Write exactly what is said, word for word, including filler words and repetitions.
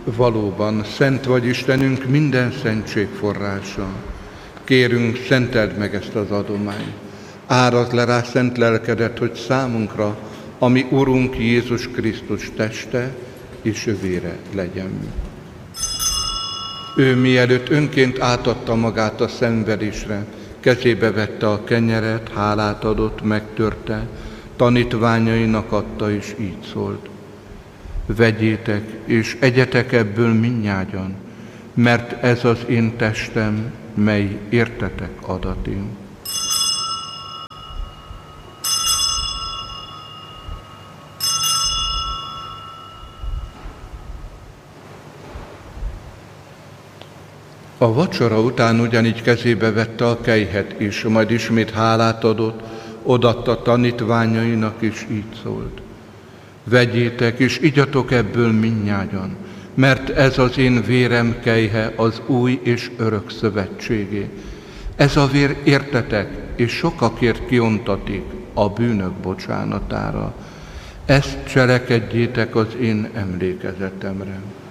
Valóban, szent vagy Istenünk, minden szentség forrása. Kérünk, szenteld meg ezt az adományt. Árazd le rá szent lelkedet, hogy számunkra, ami Urunk Jézus Krisztus teste és vére legyen. Ő mielőtt önként átadta magát a szenvedésre, kezébe vette a kenyeret, hálát adott, megtörte, tanítványainak adta, és így szólt: vegyétek, és egyetek ebből mindnyájan, mert ez az én testem, mely értetek adatim. A vacsora után ugyanígy kezébe vette a kelyhet is, majd ismét hálát adott, odaadta tanítványainak, és így szólt: vegyétek, és igyatok ebből mindnyájan, mert ez az én vérem kelyhe, az új és örök szövetségé. Ez a vér értetek, és sokakért kiontatik a bűnök bocsánatára. Ezt cselekedjétek az én emlékezetemre.